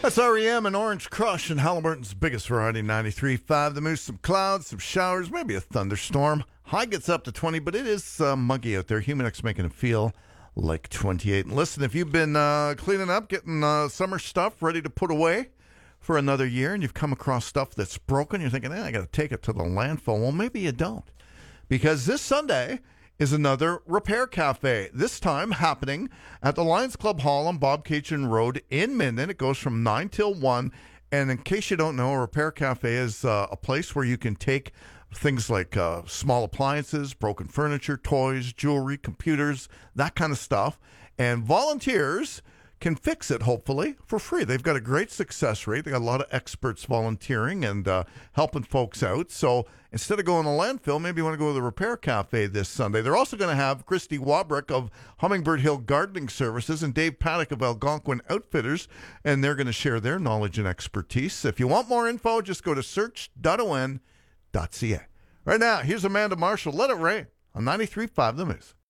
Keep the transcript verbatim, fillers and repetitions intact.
That's R E M and Orange Crush and Halliburton's biggest variety, ninety-three point five. The Moose, some clouds, some showers, maybe a thunderstorm. High gets up to twenty, but it is uh, muggy out there. Humidix making it feel like twenty-eight. And listen, if you've been uh, cleaning up, getting uh, summer stuff ready to put away for another year, and you've come across stuff that's broken, you're thinking, eh, I got to take it to the landfill. Well, maybe you don't. Because this Sunday is another Repair Cafe, this time happening at the Lions Club Hall on Bob Cajun Road in Minden. It goes from nine till one. And in case you don't know, a Repair Cafe is uh, a place where you can take things like uh, small appliances, broken furniture, toys, jewelry, computers, that kind of stuff. And volunteers can fix it, hopefully, for free. They've got a great success rate. They got a lot of experts volunteering and uh, helping folks out. So instead of going to landfill, maybe you want to go to the Repair Cafe this Sunday. They're also going to have Christy Wabrick of Hummingbird Hill Gardening Services and Dave Paddock of Algonquin Outfitters, and they're going to share their knowledge and expertise. If you want more info, just go to search dot o n dot c a. Right now, here's Amanda Marshall. Let It Rain on ninety-three point five The Moose.